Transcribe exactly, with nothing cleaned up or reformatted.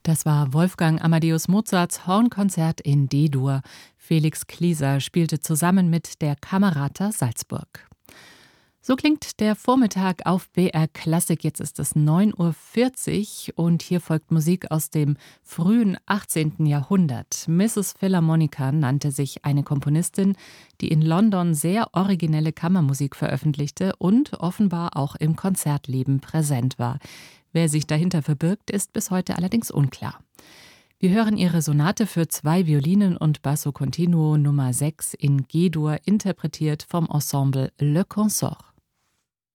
Das war Wolfgang Amadeus Mozarts Hornkonzert in D-Dur. Felix Klieser spielte zusammen mit der Camerata Salzburg. So klingt der Vormittag auf B R Klassik. Jetzt ist es neun Uhr vierzig und hier folgt Musik aus dem frühen achtzehnten Jahrhundert. Misses Philharmonica nannte sich eine Komponistin, die in London sehr originelle Kammermusik veröffentlichte und offenbar auch im Konzertleben präsent war. Wer sich dahinter verbirgt, ist bis heute allerdings unklar. Wir hören ihre Sonate für zwei Violinen und Basso Continuo Nummer sechs in G-Dur, interpretiert vom Ensemble Le Consort.